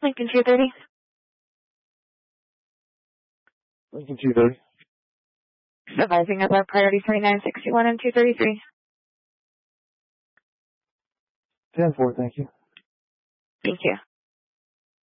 Lincoln 230. Lincoln 230. Advising about priority 3961 and 233. 10-4, thank you. Thank you.